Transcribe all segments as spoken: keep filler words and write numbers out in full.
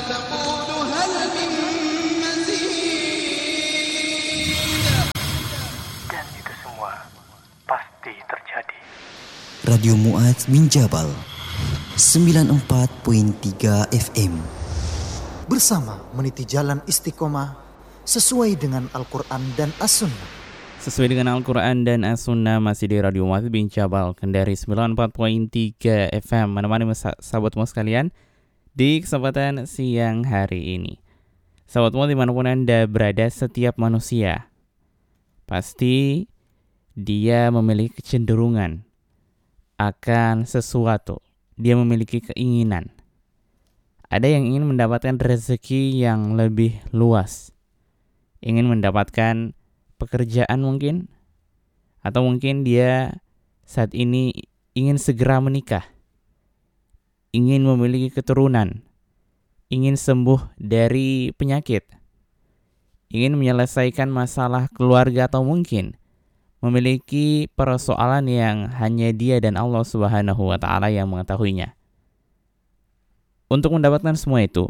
تقول هل من مزيد. Dan itu semua pasti terjadi. Radio Mu'adz bin Jabal sembilan puluh empat koma tiga F M. Bersama meniti jalan istiqomah sesuai dengan Al-Quran dan As-Sunnah. Sesuai dengan Al-Quran dan As-Sunnah, masih di Radio Mu'adz bin Jabal Kendari sembilan puluh empat koma tiga F M. Menemani sahabatmu sekalian di kesempatan siang hari ini. Sahabatmu dimanapun Anda berada, setiap manusia pasti dia memiliki kecenderungan akan sesuatu. Dia memiliki keinginan. Ada yang ingin mendapatkan rezeki yang lebih luas, ingin mendapatkan pekerjaan mungkin, atau mungkin dia saat ini ingin segera menikah, ingin memiliki keturunan, ingin sembuh dari penyakit, ingin menyelesaikan masalah keluarga, atau mungkin memiliki persoalan yang hanya dia dan Allah Subhanahu wa Ta'ala yang mengetahuinya. Untuk mendapatkan semua itu,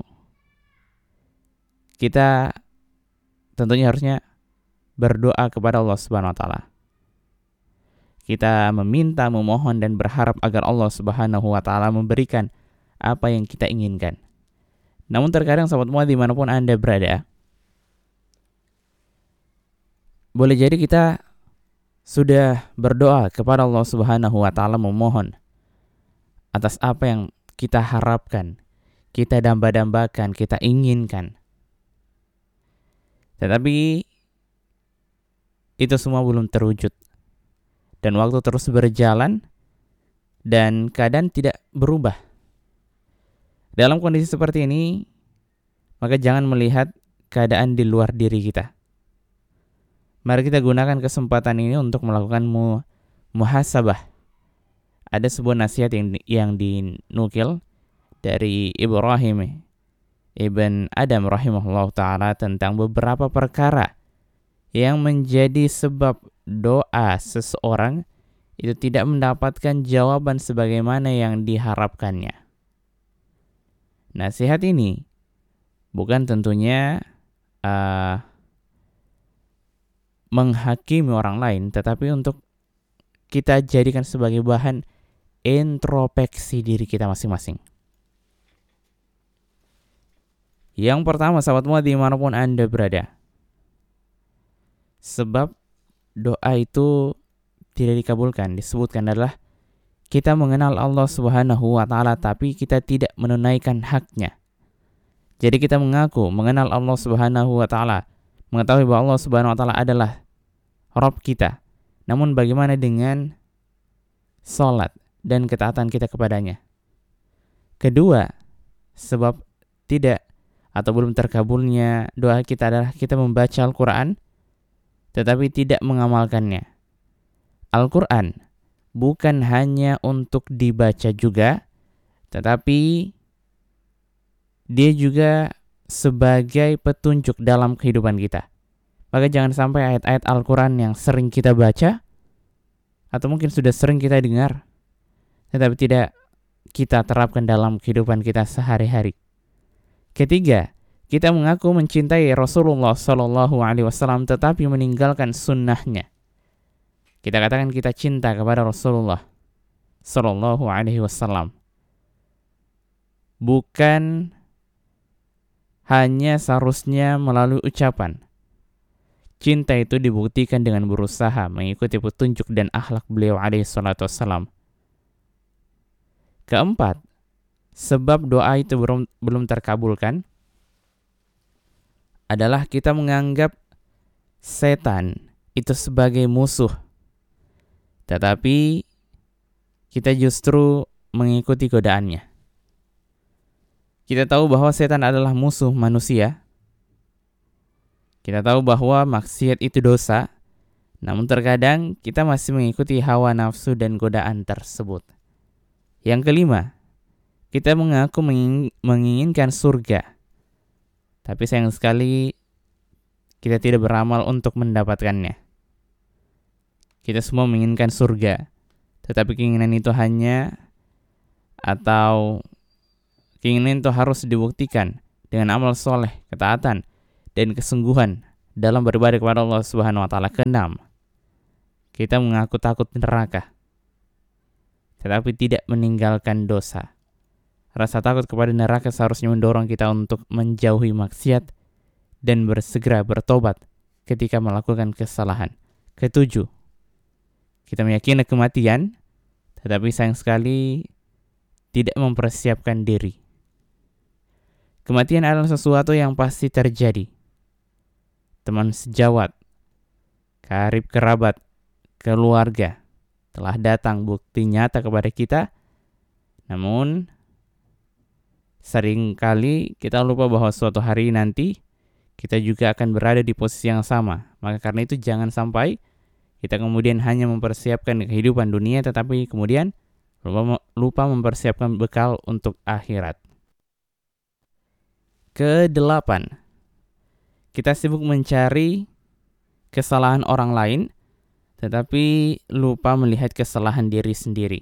kita tentunya harusnya berdoa kepada Allah Subhanahu wa Ta'ala. Kita meminta, memohon dan berharap agar Allah Subhanahu wa Ta'ala memberikan apa yang kita inginkan. Namun terkadang sahabat Mu'adz dimanapun Anda berada, boleh jadi kita sudah berdoa kepada Allah Subhanahu wa Ta'ala, memohon atas apa yang kita harapkan, kita damba-dambakan, kita inginkan. Tetapi itu semua belum terwujud. Dan waktu terus berjalan dan keadaan tidak berubah. Dalam kondisi seperti ini, maka jangan melihat keadaan di luar diri kita. Mari kita gunakan kesempatan ini untuk melakukan mu, muhasabah. Ada sebuah nasihat yang, yang dinukil dari Ibrahim Ibn Adam rahimahullah ta'ala tentang beberapa perkara yang menjadi sebab doa seseorang itu tidak mendapatkan jawaban sebagaimana yang diharapkannya. Nasihat ini bukan tentunya uh, menghakimi orang lain, tetapi untuk kita jadikan sebagai bahan introspeksi diri kita masing-masing. Yang pertama, sahabat Mu'adz dimanapun Anda berada, sebab doa itu tidak dikabulkan, disebutkan adalah kita mengenal Allah Subhanahu wa Ta'ala tapi kita tidak menunaikan haknya. Jadi kita mengaku mengenal Allah Subhanahu wa Ta'ala, mengetahui bahwa Allah Subhanahu wa Ta'ala adalah Rabb kita. Namun bagaimana dengan salat dan ketaatan kita kepadanya? Kedua, sebab tidak atau belum terkabulnya doa kita adalah kita membaca Al-Quran tetapi tidak mengamalkannya. Al-Quran bukan hanya untuk dibaca juga, tetapi dia juga sebagai petunjuk dalam kehidupan kita. Maka jangan sampai ayat-ayat Al-Quran yang sering kita baca atau mungkin sudah sering kita dengar, tetapi tidak kita terapkan dalam kehidupan kita sehari-hari. Ketiga, kita mengaku mencintai Rasulullah Sallallahu Alaihi Wasallam tetapi meninggalkan sunnahnya. Kita katakan kita cinta kepada Rasulullah Sallallahu Alaihi Wasallam, bukan hanya seharusnya melalui ucapan. Cinta itu dibuktikan dengan berusaha mengikuti petunjuk dan akhlak beliau alaihi salatu wassalam. Keempat, sebab doa itu belum, belum terkabulkan adalah kita menganggap setan itu sebagai musuh. Tetapi kita justru mengikuti godaannya. Kita tahu bahwa setan adalah musuh manusia. Kita tahu bahwa maksiat itu dosa, namun terkadang kita masih mengikuti hawa nafsu dan godaan tersebut. Yang kelima, kita mengaku menginginkan surga, tapi sayang sekali kita tidak beramal untuk mendapatkannya. Kita semua menginginkan surga, tetapi keinginan itu hanya atau keinginan itu harus dibuktikan dengan amal soleh, ketaatan, dan kesungguhan dalam beribadah kepada Allah Subhanahu wa taala. Keenam, kita mengaku takut neraka, tetapi tidak meninggalkan dosa. Rasa takut kepada neraka seharusnya mendorong kita untuk menjauhi maksiat dan bersegera bertobat ketika melakukan kesalahan. Ketujuh, kita meyakini kematian, tetapi sayang sekali tidak mempersiapkan diri. Kematian adalah sesuatu yang pasti terjadi. Teman sejawat, karib kerabat, keluarga telah datang bukti nyata kepada kita. Namun seringkali kita lupa bahwa suatu hari nanti kita juga akan berada di posisi yang sama. Maka karena itu jangan sampai kita kemudian hanya mempersiapkan kehidupan dunia, tetapi kemudian lupa, lupa mempersiapkan bekal untuk akhirat. Kedelapan, kita sibuk mencari kesalahan orang lain, tetapi lupa melihat kesalahan diri sendiri.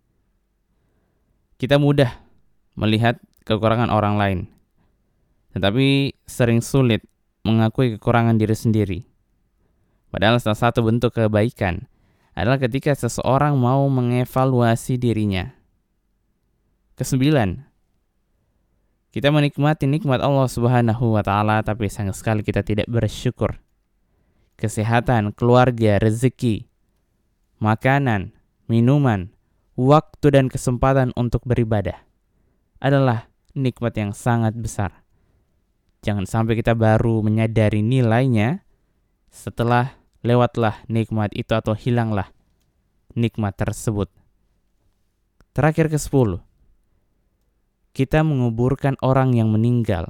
Kita mudah melihat kekurangan orang lain, tetapi sering sulit mengakui kekurangan diri sendiri. Padahal salah satu bentuk kebaikan adalah ketika seseorang mau mengevaluasi dirinya. Kesembilan, kita menikmati nikmat Allah Subhanahu wa taala, tapi sayang sekali kita tidak bersyukur. Kesehatan, keluarga, rezeki, makanan, minuman, waktu dan kesempatan untuk beribadah adalah nikmat yang sangat besar. Jangan sampai kita baru menyadari nilainya setelah lewatlah nikmat itu atau hilanglah nikmat tersebut. Terakhir kesepuluh, kita menguburkan orang yang meninggal,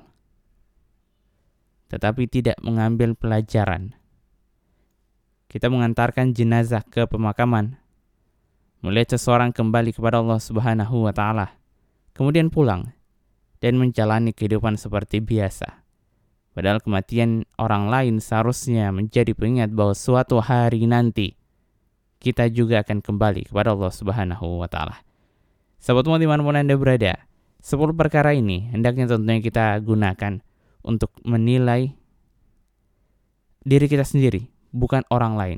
tetapi tidak mengambil pelajaran. Kita mengantarkan jenazah ke pemakaman, melihat seseorang kembali kepada Allah Subhanahu wa taala, kemudian pulang dan menjalani kehidupan seperti biasa. Padahal kematian orang lain seharusnya menjadi pengingat bahwa suatu hari nanti kita juga akan kembali kepada Allah Subhanahu wa taala. Sahabat semua dimanapun Anda berada, sepuluh perkara ini hendaknya tentunya kita gunakan untuk menilai diri kita sendiri, bukan orang lain.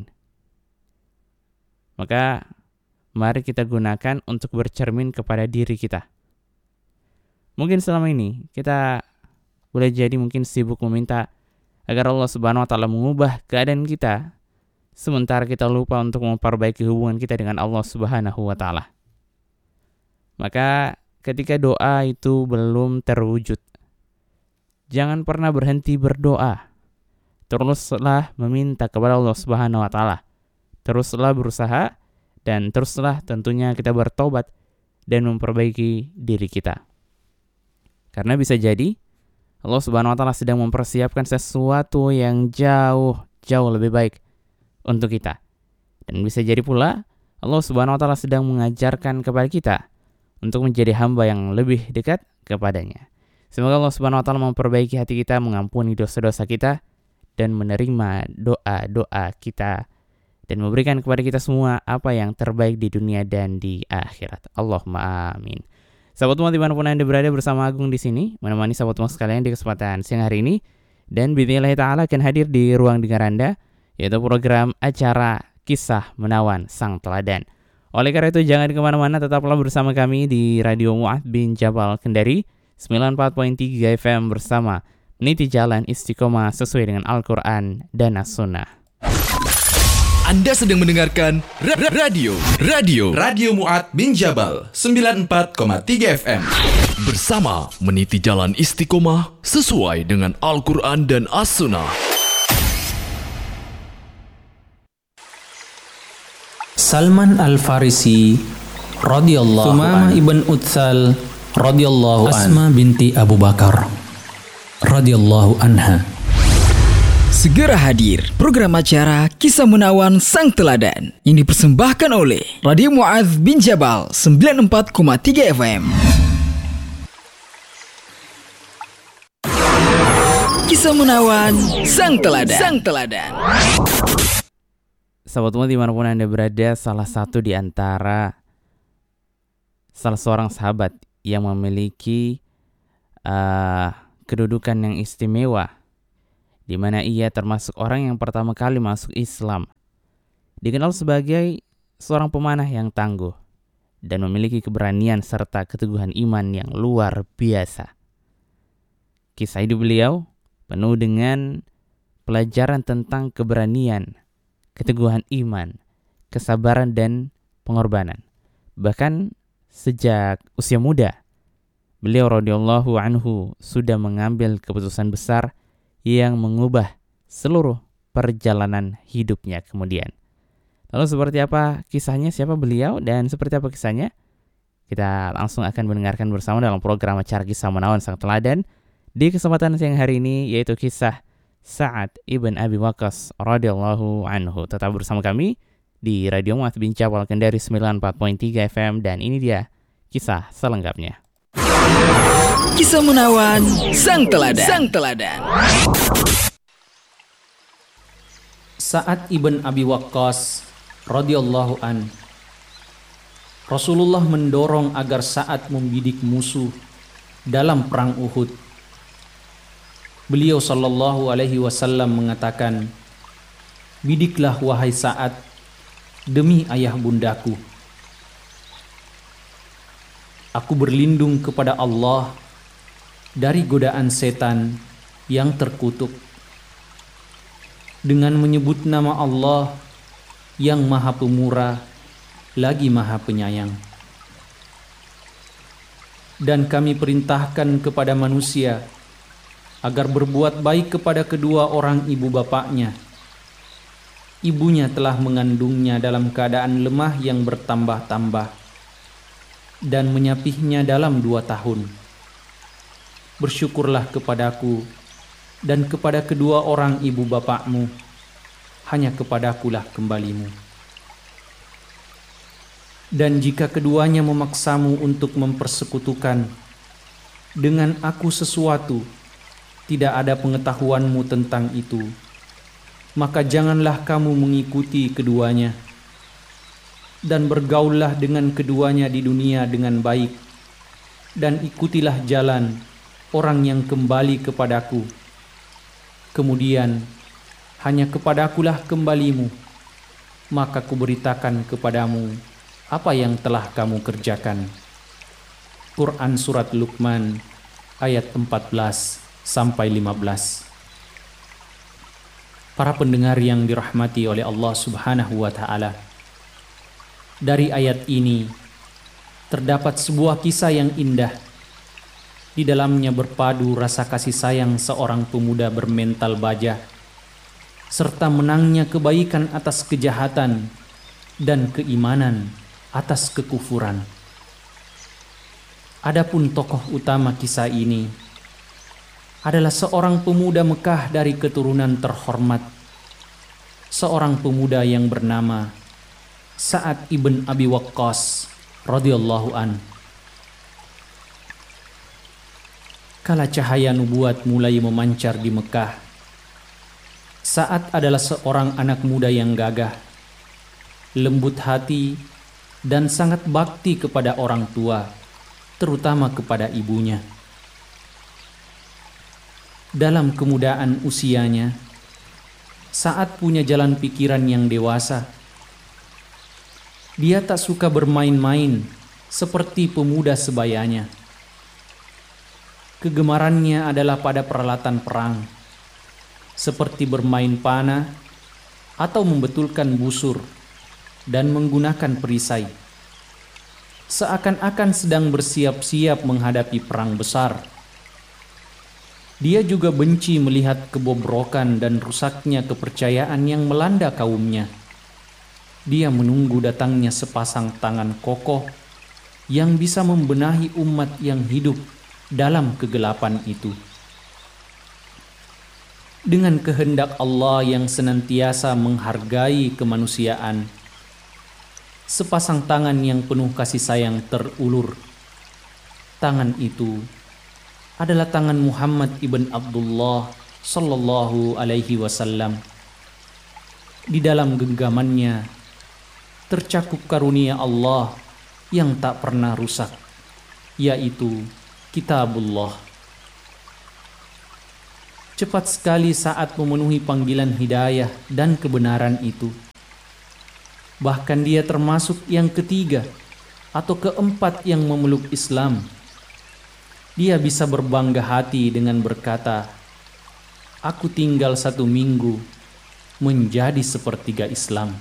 Maka mari kita gunakan untuk bercermin kepada diri kita. Mungkin selama ini kita boleh jadi mungkin sibuk meminta agar Allah Subhanahu wa taala mengubah keadaan kita, sementara kita lupa untuk memperbaiki hubungan kita dengan Allah Subhanahu wa taala. Maka ketika doa itu belum terwujud, jangan pernah berhenti berdoa. Teruslah meminta kepada Allah Subhanahu wa taala. Teruslah berusaha dan teruslah tentunya kita bertobat dan memperbaiki diri kita. Karena bisa jadi Allah Subhanahu wa taala sedang mempersiapkan sesuatu yang jauh jauh lebih baik untuk kita. Dan bisa jadi pula Allah Subhanahu wa taala sedang mengajarkan kepada kita untuk menjadi hamba yang lebih dekat kepadanya. Semoga Allah Subhanahu wa taala memperbaiki hati kita, mengampuni dosa-dosa kita, dan menerima doa-doa kita, dan memberikan kepada kita semua apa yang terbaik di dunia dan di akhirat. Allahumma amin. Sahabat semua dimanapun Anda berada, bersama Agung di sini menemani sahabat semua sekalian di kesempatan siang hari ini, dan biidznillah taala akan hadir di ruang dengar Anda, yaitu program acara Kisah Menawan Sang Teladan. Oleh karena itu jangan kemana-mana, tetaplah bersama kami di Radio Mu'adz bin Jabal Kendari sembilan puluh empat koma tiga F M bersama meniti jalan istiqomah sesuai dengan Al-Quran dan As-Sunnah. Anda sedang mendengarkan ra- ra- Radio Radio Radio Mu'adz bin Jabal sembilan puluh empat koma tiga F M bersama meniti jalan istiqomah sesuai dengan Al-Quran dan As-Sunnah. Salman Al-Farisi radhiyallahu anhu, Sumamah ibn Utsal radhiyallahu anhu, Asma binti Abu Bakar radhiyallahu anha. Segera hadir program acara Kisah Menawan Sang Teladan yang dipersembahkan oleh Radio Mu'adz bin Jabal sembilan puluh empat koma tiga F M. Kisah Menawan Sang Teladan. Sang Teladan. Sahabat semua dimanapun Anda berada, salah satu di antara salah seorang sahabat yang memiliki uh, kedudukan yang istimewa, di mana ia termasuk orang yang pertama kali masuk Islam. Dikenal sebagai seorang pemanah yang tangguh dan memiliki keberanian serta keteguhan iman yang luar biasa. Kisah hidup beliau penuh dengan pelajaran tentang keberanian, keteguhan iman, kesabaran dan pengorbanan. Bahkan sejak usia muda, beliau radhiyallahu anhu sudah mengambil keputusan besar yang mengubah seluruh perjalanan hidupnya kemudian. Lalu seperti apa kisahnya, siapa beliau, dan seperti apa kisahnya? Kita langsung akan mendengarkan bersama dalam program acara Kisah Menawan Sang Teladan di kesempatan siang hari ini, yaitu kisah Sa'ad ibn Abi Waqqas radhiyallahu anhu. Tetap bersama kami di Radio Mu'adz bin Jabal Kendari sembilan puluh empat koma tiga F M, dan ini dia kisah selengkapnya. Kisah Menawan Sang Teladan. Sang Teladan. Sa'ad ibn Abi Waqqas radhiyallahu an. Rasulullah mendorong agar Sa'ad membidik musuh dalam perang Uhud. Beliau sallallahu alaihi wasallam mengatakan, "Bidiklah wahai Sa'ad demi ayah bundaku. Aku berlindung kepada Allah dari godaan setan yang terkutuk dengan menyebut nama Allah yang Maha Pemurah lagi Maha Penyayang. Dan kami perintahkan kepada manusia agar berbuat baik kepada kedua orang ibu bapaknya. Ibunya telah mengandungnya dalam keadaan lemah yang bertambah-tambah dan menyapihnya dalam dua tahun. Bersyukurlah kepadaku dan kepada kedua orang ibu bapakmu, hanya kepadakulah kembalimu. Dan jika keduanya memaksamu untuk mempersekutukan dengan aku sesuatu, tidak ada pengetahuanmu tentang itu, maka janganlah kamu mengikuti keduanya, dan bergaullah dengan keduanya di dunia dengan baik, dan ikutilah jalan orang yang kembali kepadaku. Kemudian hanya kepadakulah kembalimu, maka kuberitakan kepadamu apa yang telah kamu kerjakan." Quran Surat Luqman ayat empat belas sampai lima belas. Para pendengar yang dirahmati oleh Allah Subhanahu wa Ta'ala, dari ayat ini terdapat sebuah kisah yang indah. Di dalamnya berpadu rasa kasih sayang seorang pemuda bermental baja serta menangnya kebaikan atas kejahatan dan keimanan atas kekufuran. Adapun tokoh utama kisah ini adalah seorang pemuda Mekah dari keturunan terhormat, seorang pemuda yang bernama Sa'ad ibn Abi Waqqas radhiyallahu an. Kala cahaya nubuat mulai memancar di Mekah, Sa'ad adalah seorang anak muda yang gagah, lembut hati, dan sangat bakti kepada orang tua, terutama kepada ibunya. Dalam kemudaan usianya, Sa'ad punya jalan pikiran yang dewasa. Dia tak suka bermain-main seperti pemuda sebayanya. Kegemarannya adalah pada peralatan perang, seperti bermain panah atau membetulkan busur dan menggunakan perisai, seakan-akan sedang bersiap-siap menghadapi perang besar. Dia juga benci melihat kebobrokan dan rusaknya kepercayaan yang melanda kaumnya. Dia menunggu datangnya sepasang tangan kokoh yang bisa membenahi umat yang hidup dalam kegelapan itu. Dengan kehendak Allah yang senantiasa menghargai kemanusiaan, sepasang tangan yang penuh kasih sayang terulur. Tangan itu adalah tangan Muhammad ibn Abdullah sallallahu alaihi wasallam. Di dalam genggamannya tercakup karunia Allah yang tak pernah rusak, yaitu Kitabullah. cepat sekali saat memenuhi panggilan hidayah dan kebenaran itu. Bahkan dia termasuk yang ketiga atau keempat yang memeluk Islam. Dia bisa berbangga hati dengan berkata, "Aku tinggal satu minggu menjadi sepertiga Islam."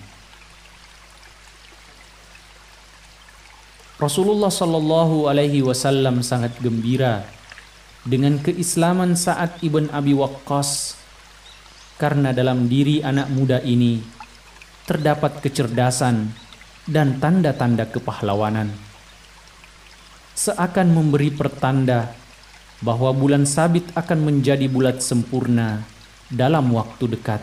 Rasulullah Shallallahu Alaihi Wasallam sangat gembira dengan keislaman Sa'ad ibn Abi Waqqas, karena dalam diri anak muda ini terdapat kecerdasan dan tanda-tanda kepahlawanan, seakan memberi pertanda bahwa bulan sabit akan menjadi bulat sempurna dalam waktu dekat.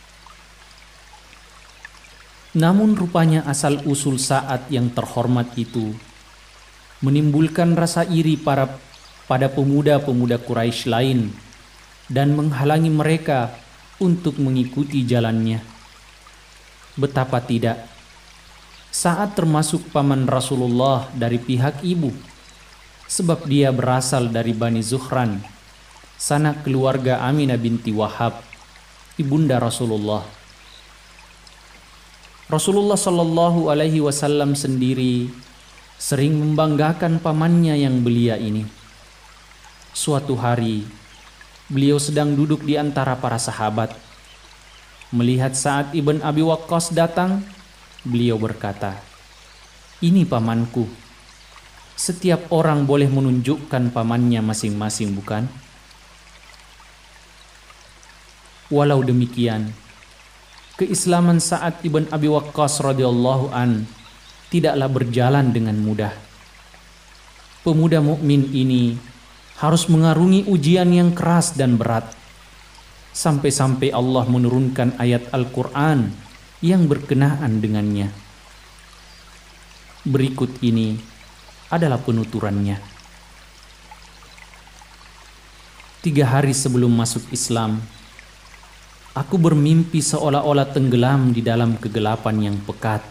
Namun rupanya asal-usul Sa'ad yang terhormat itu menimbulkan rasa iri para pada pemuda-pemuda Quraisy lain dan menghalangi mereka untuk mengikuti jalannya. Betapa tidak, Sa'ad termasuk paman Rasulullah dari pihak ibu, sebab dia berasal dari Bani Zuhran, sanak keluarga Aminah binti Wahab, ibunda Rasulullah. Rasulullah Shallallahu Alaihi Wasallam sendiri sering membanggakan pamannya yang belia ini. Suatu hari, beliau sedang duduk di antara para sahabat. Melihat Sa'ad ibn Abi Waqqas datang, beliau berkata, "Ini pamanku. Setiap orang boleh menunjukkan pamannya masing-masing, bukan?" Walau demikian, keislaman Sa'ad ibn Abi Waqqas radhiyallahu an tidaklah berjalan dengan mudah. Pemuda mukmin ini harus mengarungi ujian yang keras dan berat, sampai-sampai Allah menurunkan ayat Al-Quran yang berkenaan dengannya. Berikut ini adalah penuturannya. Tiga hari sebelum masuk Islam, aku bermimpi seolah-olah tenggelam di dalam kegelapan yang pekat.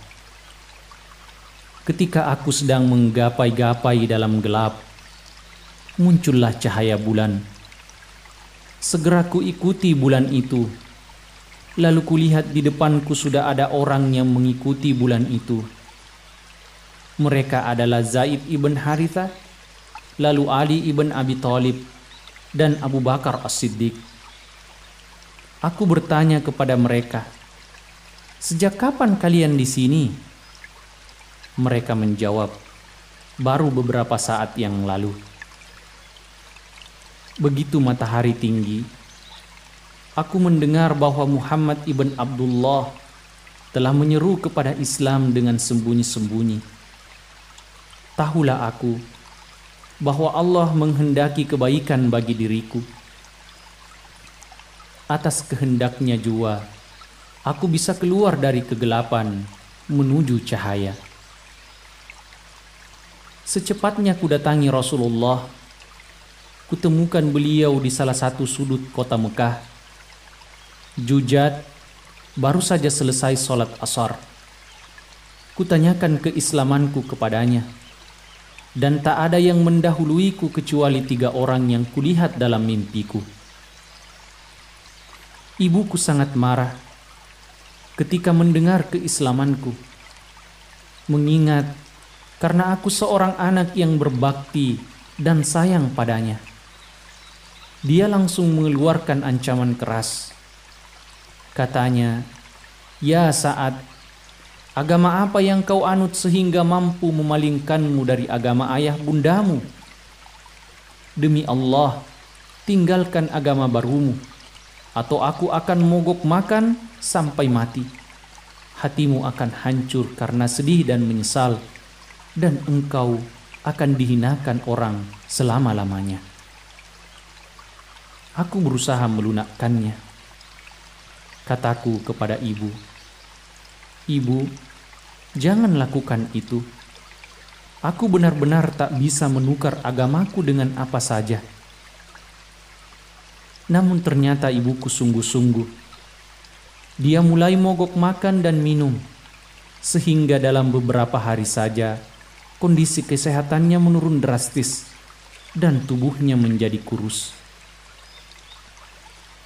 Ketika aku sedang menggapai-gapai dalam gelap, muncullah cahaya bulan. Segera ku ikuti bulan itu. Lalu kulihat di depanku sudah ada orang yang mengikuti bulan itu. Mereka adalah Zaid ibn Harithah, lalu Ali ibn Abi Thalib, dan Abu Bakar As-Siddiq. Aku bertanya kepada mereka, "Sejak kapan kalian di sini?" Mereka menjawab, "Baru beberapa saat yang lalu." Begitu matahari tinggi, aku mendengar bahwa Muhammad ibn Abdullah telah menyeru kepada Islam dengan sembunyi-sembunyi. Tahulah aku bahwa Allah menghendaki kebaikan bagi diriku. Atas kehendaknya jua, aku bisa keluar dari kegelapan menuju cahaya. Secepatnya kudatangi Rasulullah. Kutemukan beliau di salah satu sudut kota Mekah. Jujad baru saja selesai sholat asar. Kutanyakan keislamanku kepadanya, dan tak ada yang mendahuluiku kecuali tiga orang yang kulihat dalam mimpiku. Ibuku sangat marah ketika mendengar keislamanku, mengingat karena aku seorang anak yang berbakti dan sayang padanya. Dia langsung mengeluarkan ancaman keras. Katanya, "Ya Sa'ad, agama apa yang kau anut sehingga mampu memalingkanmu dari agama ayah bundamu? Demi Allah, tinggalkan agama barumu, atau aku akan mogok makan sampai mati. Hatimu akan hancur karena sedih dan menyesal, dan engkau akan dihinakan orang selama-lamanya." Aku berusaha melunakkannya. Kataku kepada ibu, "Ibu, jangan lakukan itu. Aku benar-benar tak bisa menukar agamaku dengan apa saja." Namun ternyata ibuku sungguh-sungguh. Dia mulai mogok makan dan minum, sehingga dalam beberapa hari saja kondisi kesehatannya menurun drastis dan tubuhnya menjadi kurus.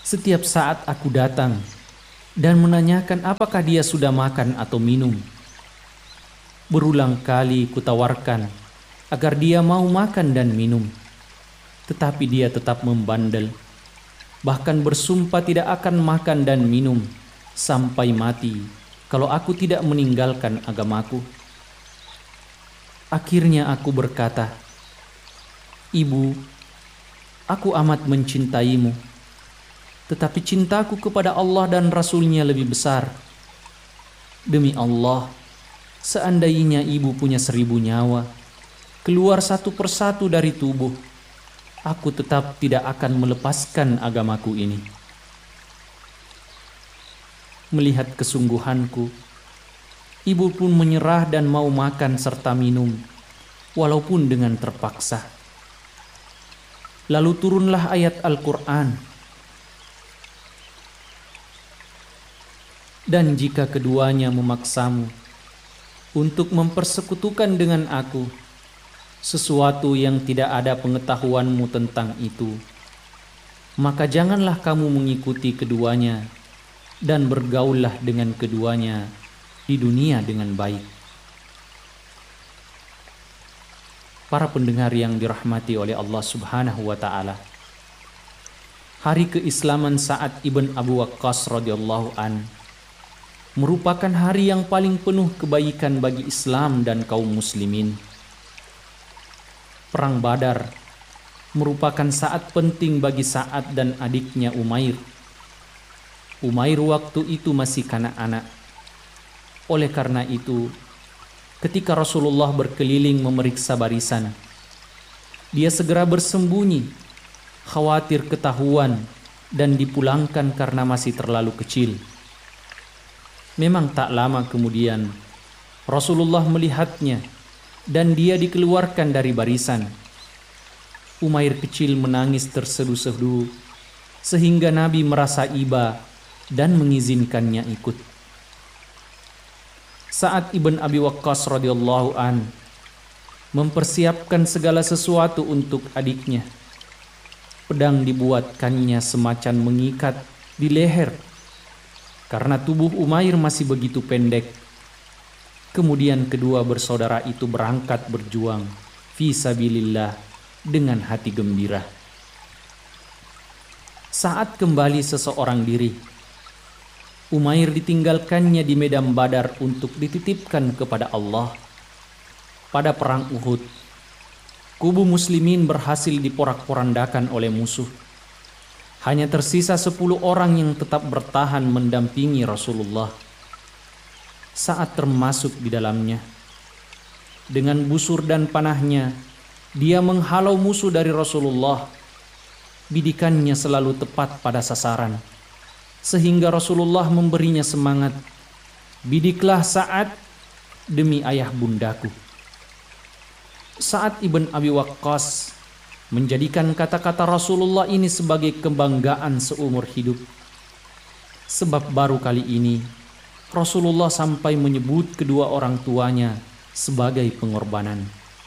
Setiap saat aku datang dan menanyakan apakah dia sudah makan atau minum. Berulang kali kutawarkan agar dia mau makan dan minum, tetapi dia tetap membandel, bahkan bersumpah tidak akan makan dan minum sampai mati kalau aku tidak meninggalkan agamaku. Akhirnya aku berkata, "Ibu, aku amat mencintaimu, tetapi cintaku kepada Allah dan Rasul-Nya lebih besar. Demi Allah, seandainya ibu punya seribu nyawa, keluar satu persatu dari tubuh, aku tetap tidak akan melepaskan agamaku ini." Melihat kesungguhanku, ibu pun menyerah dan mau makan serta minum, walaupun dengan terpaksa. Lalu turunlah ayat Al-Quran. Dan jika keduanya memaksamu untuk mempersekutukan dengan aku sesuatu yang tidak ada pengetahuanmu tentang itu, maka janganlah kamu mengikuti keduanya dan bergaullah dengan keduanya di dunia dengan baik. Para pendengar yang dirahmati oleh Allah Subhanahu wa taala, hari keislaman Sa'ad ibn Abu Waqqas radhiyallahu an merupakan hari yang paling penuh kebaikan bagi Islam dan kaum muslimin. Perang Badar merupakan saat penting bagi Sa'ad dan adiknya Umair. Umair waktu itu masih kanak-kanak. Oleh karena itu, ketika Rasulullah berkeliling memeriksa barisan, dia segera bersembunyi, khawatir ketahuan dan dipulangkan karena masih terlalu kecil. Memang tak lama kemudian, Rasulullah melihatnya dan dia dikeluarkan dari barisan. Umair kecil menangis terseduh-seduh, sehingga Nabi merasa iba dan mengizinkannya ikut. Sa'ad ibn Abi Waqqas radhiyallahu an mempersiapkan segala sesuatu untuk adiknya. Pedang dibuatkannya semacam mengikat di leher karena tubuh Umair masih begitu pendek. Kemudian kedua bersaudara itu berangkat berjuang fi sabilillah dengan hati gembira. Saat kembali seseorang diri, Umair ditinggalkannya di medan Badar untuk dititipkan kepada Allah. Pada perang Uhud, kubu muslimin berhasil diporak-porandakan oleh musuh. Hanya tersisa sepuluh orang yang tetap bertahan mendampingi Rasulullah. Saat termasuk di dalamnya, dengan busur dan panahnya, dia menghalau musuh dari Rasulullah. Bidikannya selalu tepat pada sasaran, sehingga Rasulullah memberinya semangat, "Bidiklah Sa'ad demi ayah bundaku." Sa'ad ibn Abi Waqqas menjadikan kata-kata Rasulullah ini sebagai kebanggaan seumur hidup. Sebab baru kali ini Rasulullah sampai menyebut kedua orang tuanya sebagai pengorbanan.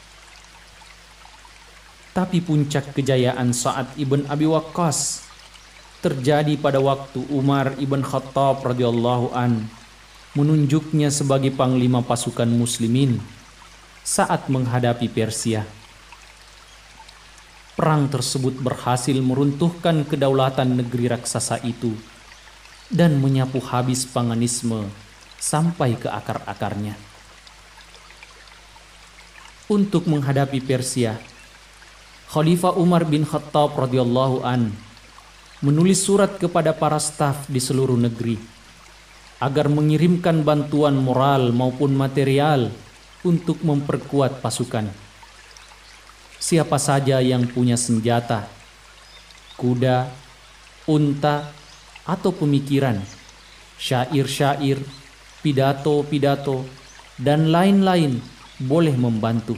Tapi puncak kejayaan Sa'ad ibn Abi Waqqas terjadi pada waktu Umar ibn Khattab radhiyallahu an menunjuknya sebagai panglima pasukan muslimin saat menghadapi Persia. Perang tersebut berhasil meruntuhkan kedaulatan negeri raksasa itu dan menyapu habis paganisme sampai ke akar-akarnya. Untuk menghadapi Persia, Khalifah Umar bin Khattab radhiyallahu an menulis surat kepada para staf di seluruh negeri agar mengirimkan bantuan moral maupun material untuk memperkuat pasukan. Siapa saja yang punya senjata, kuda, unta, atau pemikiran, syair-syair, pidato-pidato, dan lain-lain boleh membantu.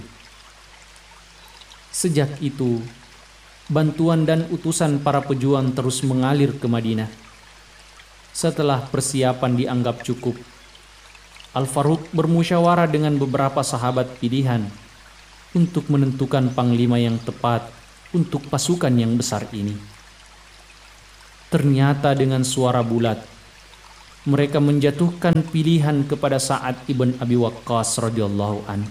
Sejak itu, bantuan dan utusan para pejuang terus mengalir ke Madinah. Setelah persiapan dianggap cukup, Al-Faruq bermusyawarah dengan beberapa sahabat pilihan untuk menentukan panglima yang tepat untuk pasukan yang besar ini. Ternyata dengan suara bulat mereka menjatuhkan pilihan kepada Sa'ad ibn Abi Waqqas radhiyallahu an.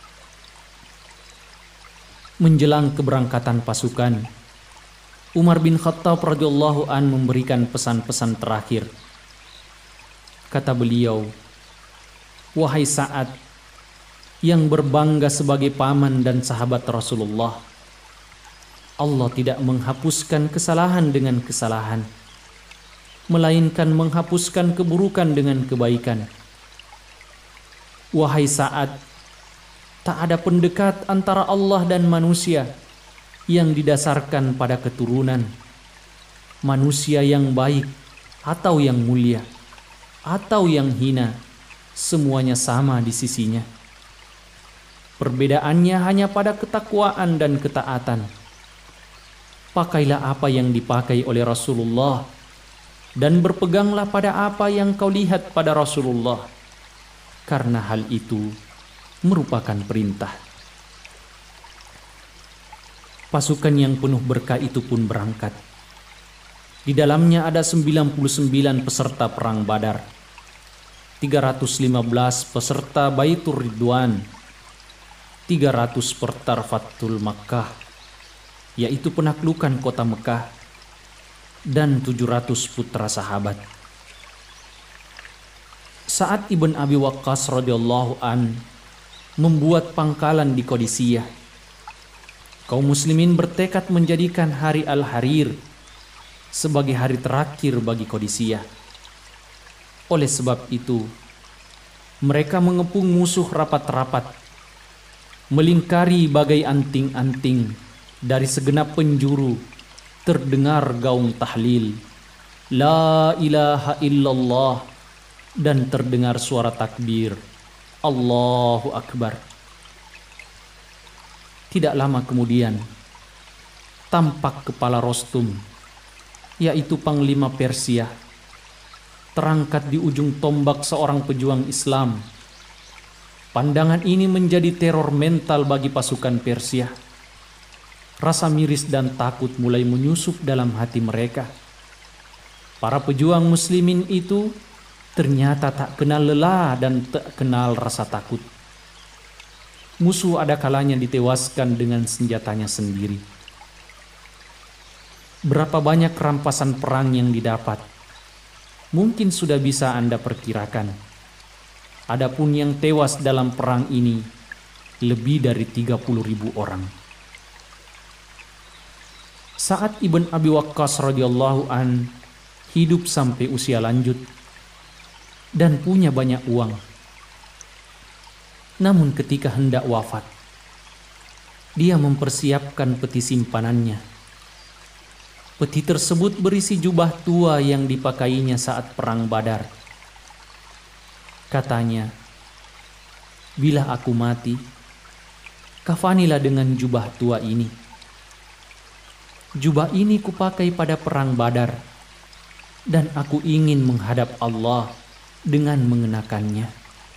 Menjelang keberangkatan pasukan, Umar bin Khattab radhiyallahu an memberikan pesan-pesan terakhir. Kata beliau, "Wahai Sa'ad yang berbangga sebagai paman dan sahabat Rasulullah, Allah tidak menghapuskan kesalahan dengan kesalahan, melainkan menghapuskan keburukan dengan kebaikan. Wahai Sa'ad, tak ada pendekat antara Allah dan manusia yang didasarkan pada keturunan, manusia yang baik atau yang mulia, atau yang hina, semuanya sama di sisinya. Perbedaannya hanya pada ketakwaan dan ketaatan. Pakailah apa yang dipakai oleh Rasulullah dan berpeganglah pada apa yang kau lihat pada Rasulullah, karena hal itu merupakan perintah." Pasukan yang penuh berkah itu pun berangkat. Di dalamnya ada sembilan puluh sembilan peserta perang Badar, tiga ratus lima belas peserta Baitur Ridwan, tiga ratus peserta Fathul Makkah, yaitu penaklukan kota Mekah, dan tujuh ratus putra sahabat. Sa'ad ibn Abi Waqqas radhiyallahu an membuat pangkalan di Qadisiyah. Kaum muslimin bertekad menjadikan hari Al-Harir sebagai hari terakhir bagi Qadisiyah. Oleh sebab itu, mereka mengepung musuh rapat-rapat, melingkari bagai anting-anting. Dari segenap penjuru terdengar gaung tahlil, La ilaha illallah, dan terdengar suara takbir, Allahu Akbar. Tidak lama kemudian, tampak kepala Rostum, yaitu panglima Persia, terangkat di ujung tombak seorang pejuang Islam. Pandangan ini menjadi teror mental bagi pasukan Persia. Rasa miris dan takut mulai menyusup dalam hati mereka. Para pejuang muslimin itu ternyata tak kenal lelah dan tak kenal rasa takut. Musuh ada kalanya ditewaskan dengan senjatanya sendiri. Berapa banyak rampasan perang yang didapat, mungkin sudah bisa Anda perkirakan. Adapun yang tewas dalam perang ini lebih dari tiga puluh ribu orang. Sa'ad ibn Abi Waqqas radhiyallahu an hidup sampai usia lanjut dan punya banyak uang. Namun ketika hendak wafat, dia mempersiapkan peti simpanannya. Peti tersebut berisi jubah tua yang dipakainya saat perang Badar. Katanya, "Bila aku mati, kafanilah dengan jubah tua ini. Jubah ini kupakai pada perang Badar, dan aku ingin menghadap Allah dengan mengenakannya."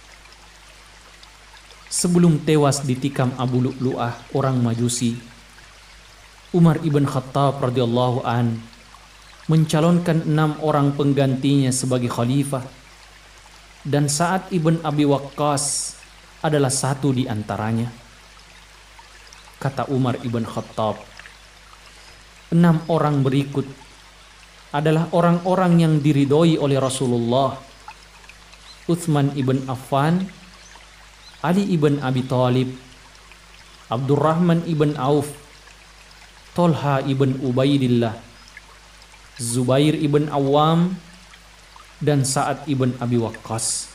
Sebelum tewas ditikam Abu Lu'lu'ah orang Majusi, Umar ibn Khattab radhiyallahu an mencalonkan enam orang penggantinya sebagai khalifah, dan Sa'ad ibn Abi Waqqas adalah satu di antaranya. Kata Umar ibn Khattab, enam orang berikut adalah orang-orang yang diridhoi oleh Rasulullah: Utsman ibn Affan, Ali ibn Abi Thalib, Abdurrahman ibn Auf, Tolha ibn Ubaidillah, Zubair ibn Awam, dan Sa'ad ibn Abi Waqqas.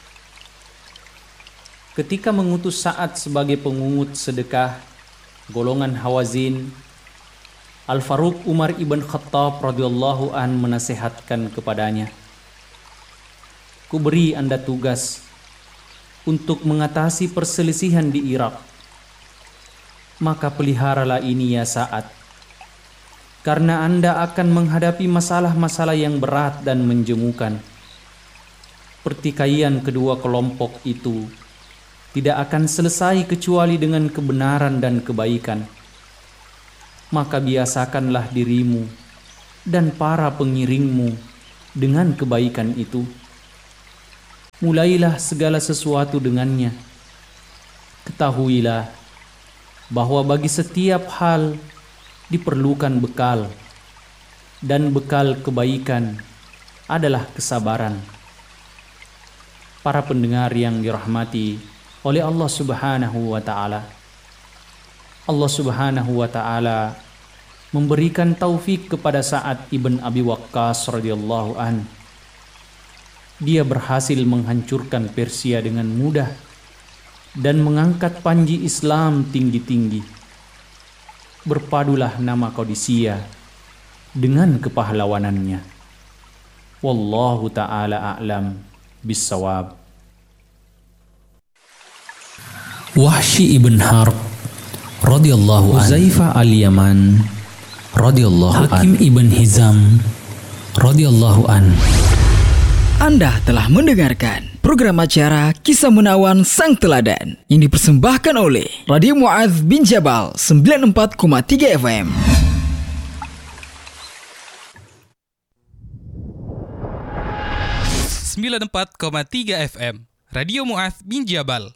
Ketika mengutus Sa'ad sebagai pengungut sedekah golongan Hawazin, Al-Faruq Umar ibn Khattab radhiyallahu an menasihatkan kepadanya, "Kuberi Anda tugas untuk mengatasi perselisihan di Irak. Maka peliharalah ini ya Sa'ad, karena Anda akan menghadapi masalah-masalah yang berat dan menjemukan. Pertikaian kedua kelompok itu tidak akan selesai kecuali dengan kebenaran dan kebaikan. Maka biasakanlah dirimu dan para pengiringmu dengan kebaikan itu. Mulailah segala sesuatu dengannya. Ketahuilah bahwa bagi setiap hal diperlukan bekal, dan bekal kebaikan adalah kesabaran. Para pendengar yang dirahmati oleh Allah Subhanahu wa Ta'ala, Allah Subhanahu wa Ta'ala memberikan taufik kepada Sa'ad ibn Abi Waqqas radhiyallahu an. Dia berhasil menghancurkan Persia dengan mudah dan mengangkat panji Islam tinggi-tinggi. Berpadulah nama Qadisiyah dengan kepahlawanannya. Wallahu ta'ala a'lam bissawab. Wahsy ibn Harb radhiyallahu an, Huzaifah al-Yaman radhiyallahu an, Hakim ibn Hizam radhiyallahu an. Anda telah mendengarkan program acara Kisah Menawan Sang Teladan yang dipersembahkan oleh Radio Mu'adz bin Jabal sembilan puluh empat koma tiga F M. sembilan puluh empat koma tiga F M Radio Mu'adz bin Jabal.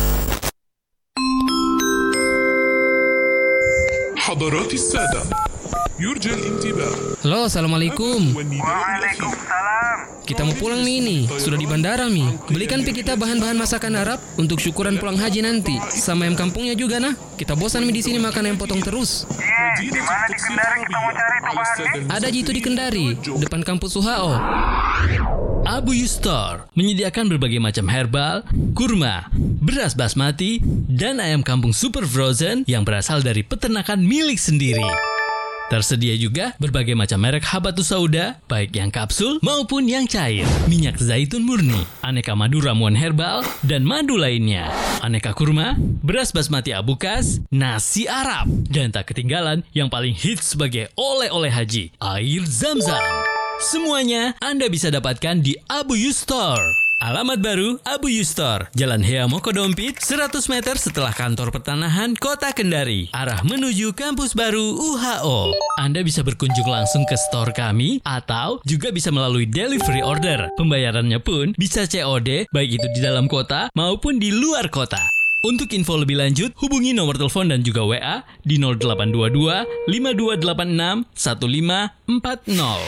حضرات السادة يرجى الانتباه. Halo, assalamualaikum. Waalaikumsalam. Kita mau pulang nih ini, sudah di bandara Mi. Belikan pi kita bahan-bahan masakan Arab untuk syukuran pulang haji nanti. Sama ayam kampungnya juga nah. Kita bosan Mi di sini makan ayam potong terus. Iya, di mana di Kendari kita mau cari tuh bahan Mi? Ada jitu di Kendari, depan kampus U H O. Abu Yustar menyediakan berbagai macam herbal, kurma, beras basmati, dan ayam kampung super frozen yang berasal dari peternakan milik sendiri. Tersedia juga berbagai macam merek habatus sauda, baik yang kapsul maupun yang cair, minyak zaitun murni, aneka madu ramuan herbal, dan madu lainnya, aneka kurma, beras basmati abukas, nasi Arab, dan tak ketinggalan yang paling hits sebagai oleh-oleh haji, air Zam-Zam. Semuanya Anda bisa dapatkan di Abu Yustar. Alamat baru Abu Yustar, Jalan Hea Mokodompit, seratus meter setelah kantor pertanahan Kota Kendari, arah menuju kampus baru U H O. Anda bisa berkunjung langsung ke store kami atau juga bisa melalui delivery order. Pembayarannya pun bisa C O D, baik itu di dalam kota maupun di luar kota. Untuk info lebih lanjut, hubungi nomor telepon dan juga W A di nol delapan dua dua lima dua delapan enam satu lima empat nol.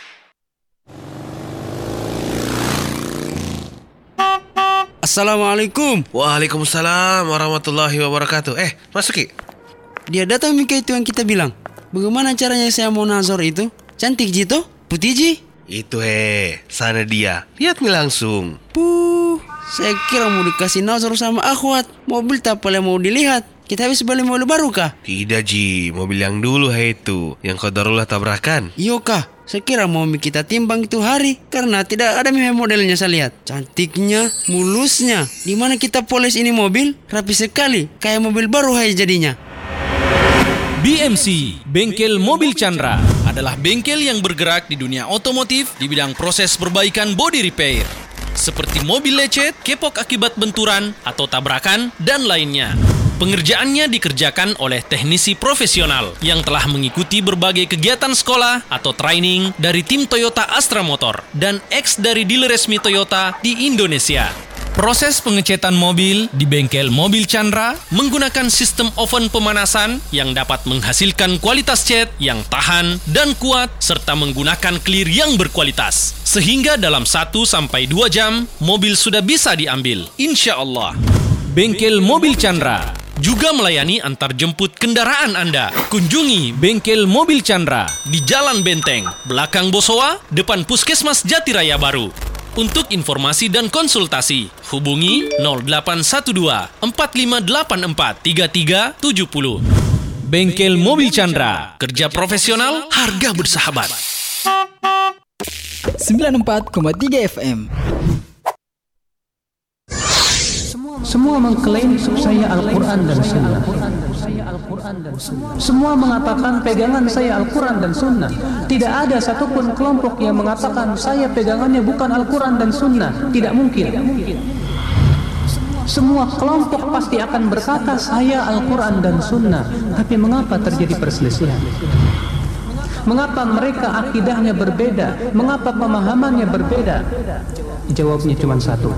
Assalamualaikum. Waalaikumsalam warahmatullahi wabarakatuh. Eh, masuk Ki. Dia datang Mika itu yang kita bilang. Bagaimana caranya saya mau nazar itu? Cantik Jito? Putih Ji? Itu he, sana dia. Lihat Mi langsung. Puh, saya kira mau dikasih nazar sama akhwat. Mobil tak boleh mau dilihat. Kita habis beli mobil baru kah? Tidak Ji, mobil yang dulu he itu, yang qadarullah tabrakan. Iyo kah? Saya kira mau kita timbang itu hari karena tidak ada modelnya saya lihat. Cantiknya, mulusnya. Di mana kita poles ini mobil? Rapi sekali, kayak mobil baru hai jadinya. B M C, Bengkel Mobil Chandra, adalah bengkel yang bergerak di dunia otomotif di bidang proses perbaikan body repair, seperti mobil lecet, kepok akibat benturan atau tabrakan, dan lainnya. Pengerjaannya dikerjakan oleh teknisi profesional yang telah mengikuti berbagai kegiatan sekolah atau training dari tim Toyota Astra Motor dan ex dari dealer resmi Toyota di Indonesia. Proses pengecetan mobil di bengkel Mobil Chandra menggunakan sistem oven pemanasan yang dapat menghasilkan kualitas cat yang tahan dan kuat serta menggunakan clear yang berkualitas. Sehingga dalam satu sampai dua jam, mobil sudah bisa diambil. Insya Allah. Bengkel Mobil Chandra juga melayani antar jemput kendaraan Anda. Kunjungi Bengkel Mobil Chandra di Jalan Benteng, belakang Bosowa, depan Puskesmas Jatiraya Baru. Untuk informasi dan konsultasi, hubungi nol delapan satu dua empat lima delapan empat tiga tiga tujuh nol. Bengkel Mobil Chandra, kerja profesional, harga bersahabat. sembilan puluh empat koma tiga F M. Semua mengklaim saya Al-Quran dan Sunnah. Semua mengatakan pegangan saya Al-Quran dan Sunnah. Tidak ada satupun kelompok yang mengatakan saya pegangannya bukan Al-Quran dan Sunnah. Tidak mungkin. Semua kelompok pasti akan berkata saya Al-Quran dan Sunnah. Tapi mengapa terjadi perselisihan? Mengapa mereka akidahnya berbeda? Mengapa pemahamannya berbeda? Jawabnya cuma satu.